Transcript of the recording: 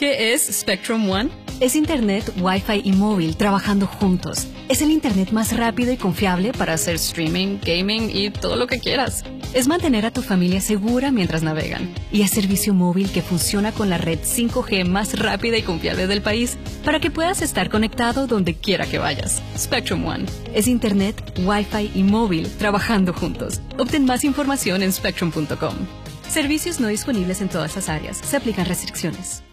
¿Qué es Spectrum One? Es Internet, Wi-Fi y móvil trabajando juntos. Es el Internet más rápido y confiable para hacer Streaming, gaming y todo lo que quieras. Es mantener a tu familia segura mientras navegan. Y es servicio móvil que funciona con la red 5G más rápida y confiable del país para que puedas estar conectado donde quiera que vayas. Spectrum One. Es Internet, Wi-Fi y móvil trabajando juntos. Obtén más información en spectrum.com. Servicios no disponibles en todas las áreas. Se aplican restricciones.